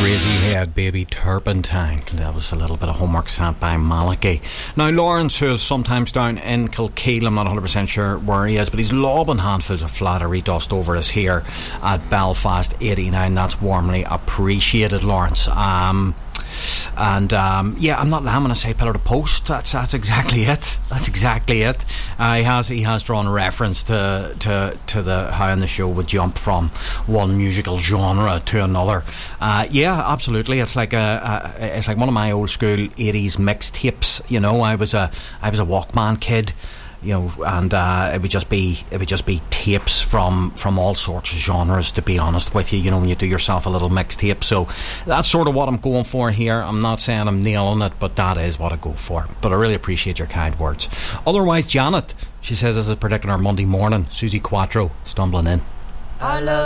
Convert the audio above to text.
Crazy Head, Baby Turpentine. That was a little bit of homework sent by Malachi. Now, Lawrence, who's sometimes down in Kilkeel, I'm not 100% sure where he is, but he's lobbing handfuls of flattery dust over us here at Belfast 89. That's warmly appreciated, Lawrence. Yeah, I'm not lambing to say pillar to post. That's exactly it. That's exactly it. He has drawn a reference to the how in the show would jump from one musical genre to another. Yeah, absolutely. It's like one of my old school 80s mixtapes. You know, I was a Walkman kid. You know, and it would just be tapes from all sorts of genres, to be honest with you. You know, when you do yourself a little mixtape. So that's sort of what I'm going for here. I'm not saying I'm nailing it, but that is what I go for. But I really appreciate your kind words. Otherwise, Janet, she says this is predicting our Monday morning. Susie Quattro stumbling in. I love